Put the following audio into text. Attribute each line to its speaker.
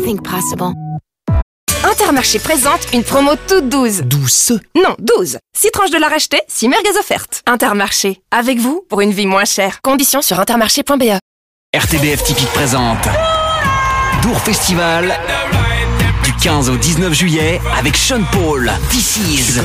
Speaker 1: anything possible. Intermarché présente une promo toute douce.
Speaker 2: Douce?
Speaker 1: Non, 12. 6 tranches de la racheter, 6 merguez offertes. Intermarché, avec vous pour une vie moins chère. Conditions sur intermarché.be.
Speaker 2: RTBF Typique présente Dour Festival du 15 au 19 juillet avec Sean Paul, This Is.